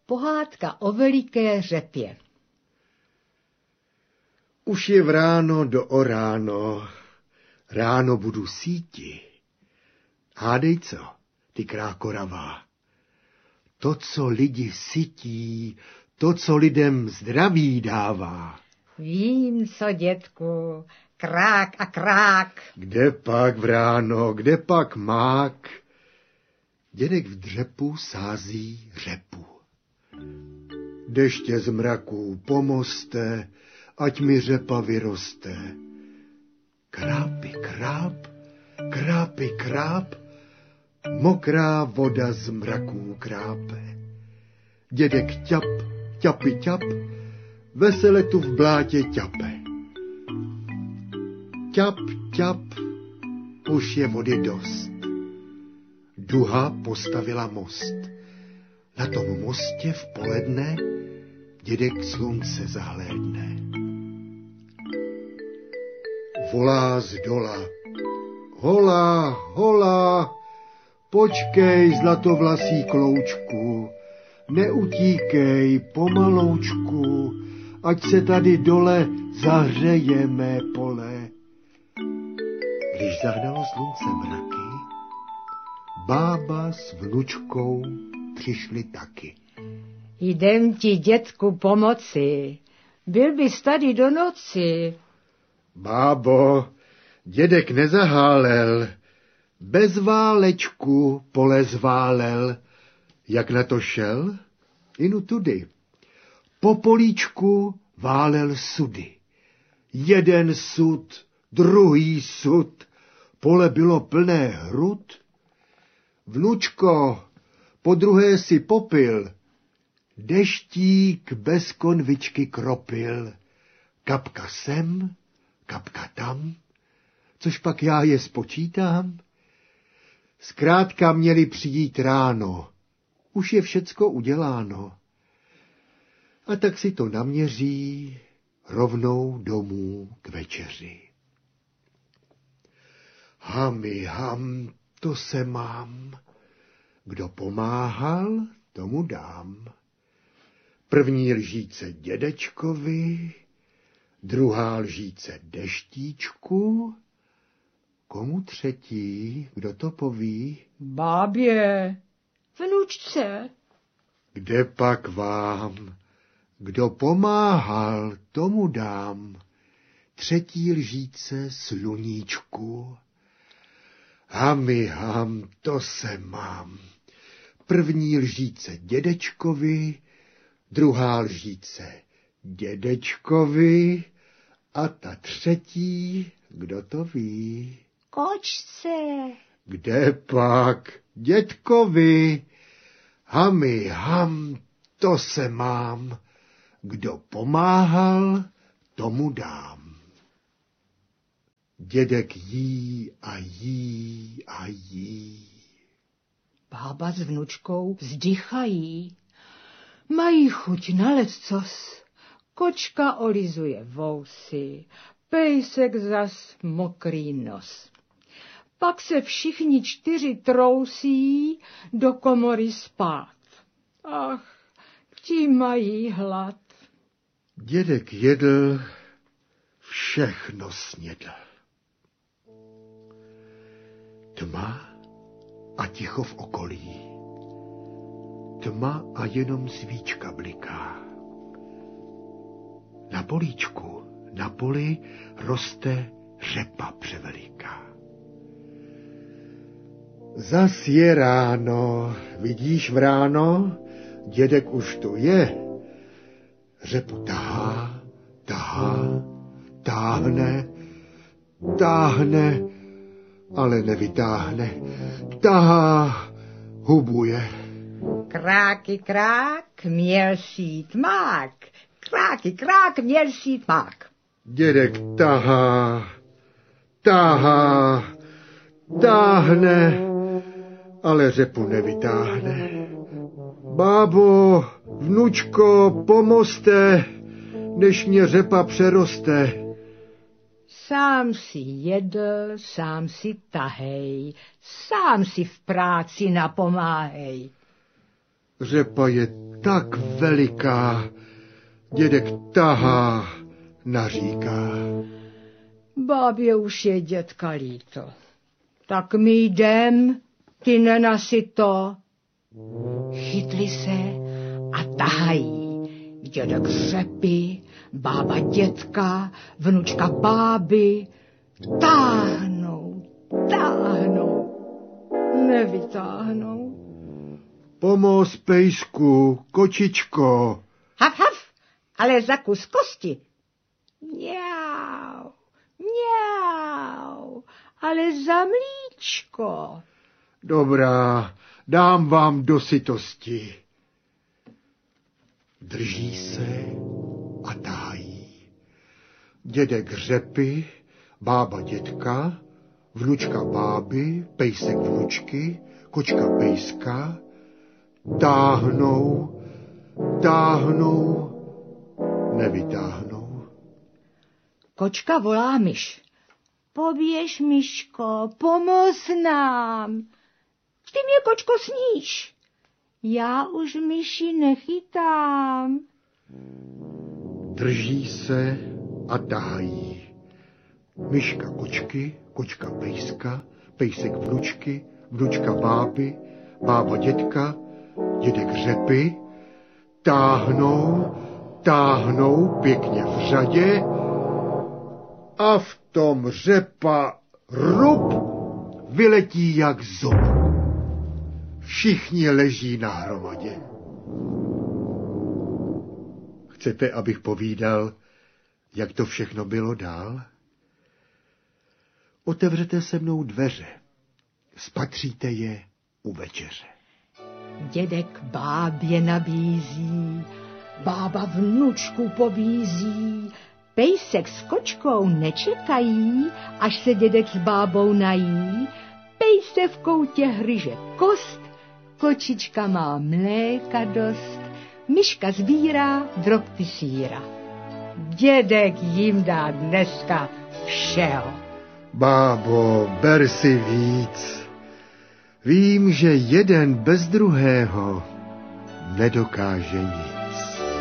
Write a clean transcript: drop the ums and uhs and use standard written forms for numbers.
Pohádka o veliké řepě. Už je vráno do oráno, ráno budu síti. Hádej co, ty krákoravá. To, co lidi sytí, to, co lidem zdraví dává. Vím, co, dětku, krák a krák. Kde pak vráno, kde pak mák? Dědek v dřepu sází řepu. Deště z mraků pomozte, ať mi řepa vyroste. Krápy kráp, krápy kráp, mokrá voda z mraků krápe. Dědek ťap, ťapy ťap, vesele tu v blátě ťape. Ťap, ťap, už je vody dost. Duha postavila most. Na tom mostě v poledne dědek slunce zahlédne. Volá z dola. Hola, hola, počkej, zlatovlasý kloučku, neutíkej pomaloučku, ať se tady dole zahřeje mé pole. Když zahnalo slunce mraky, bába s vnučkou přišli taky. Jdem ti, dětku, pomoci, byl bys tady do noci. Bábo, dědek nezahálel, bez válečku pole zválel. Jak na to šel? Inu tudy. Po políčku válel sudy. Jeden sud, druhý sud, pole bylo plné hrud. Vnučko, podruhé si popil, deštík bez konvičky kropil. Kapka sem, kapka tam, což pak já je spočítám. Zkrátka měli přijít ráno, už je všecko uděláno. A tak si to naměří rovnou domů k večeři. Hami, ham, to se mám, kdo pomáhal, tomu dám. První lžíce dědečkovi, druhá lžíce deštíčku, komu třetí, kdo to poví? Bábě, vnučce. Kde pak vám, kdo pomáhal, tomu dám. Třetí lžíce sluníčku. Hami, ham, to se mám. První lžíce dědečkovi, druhá lžíce dědečkovi a ta třetí, kdo to ví? Kočce. Kde pak, dědkovi? Hami, ham, to se mám. Kdo pomáhal, tomu dám. Dědek jí a jí a jí. Bába s vnučkou vzdychají. Mají chuť na lecos. Kočka olizuje vousy, pejsek zas mokrý nos. Pak se všichni čtyři trousí do komory spát. Ach, ti mají hlad. Dědek jedl, všechno snědl. Tma a ticho v okolí. Tma a jenom svíčka bliká. Na políčku, na poli roste řepa převeliká. Zas je ráno, vidíš vráno, dědek už tu je. Řepu tahá, tahá, táhne, táhne, ale nevytáhne. Tahá, hubuje. Kráky krák, měl sít mák. Kráky krák, měl sít mák. Dědek tahá, tahá, táhne, ale řepu nevytáhne. Bábo, vnučko, pomozte, než mě řepa přeroste. Sám si jedl, sám si tahej, sám si v práci napomáhej. Řepa je tak veliká. Dědek tahá, naříká. Bábě už je dětka líto. Tak my jdem, ty nenasyto. Chytli se a tahají. Dědek řepy, bába dětka, vnučka báby. Táhnou, nevytáhnou. Pomoz, pejsku, kočičko. Haf, haf, ale za kus kosti. Mňau, mňau, ale za mlíčko. Dobrá, dám vám do sytosti. Drží se a tahají. Dědek řepy, bába dětka, vnučka báby, pejsek vnučky, kočka pejska. Táhnou, nevytáhnou. Kočka volá myš. Poběž, myško, pomoz nám. Ty mě, kočko, sníš. Já už myši nechytám. Drží se a tahají. Myška kočky, kočka pejska, pejsek vnučky, vnučka báby, bába dětka, dědek řepy. Táhnou pěkně v řadě a v tom řepa rub vyletí jak zub. Všichni leží na hromadě. Chcete, abych povídal, jak to všechno bylo dál? Otevřete se mnou dveře. Spatříte je u večeře. Dědek bábě nabízí, bába vnučku pobízí, pejsek s kočkou nečekají, až se dědek s bábou nají, pejsek v koutě hryže kost, kočička má mléka dost, myška sbírá drobky sýra. Dědek jim dá dneska všeho. Bábo, ber si víc. Vím, že jeden bez druhého nedokáže nic.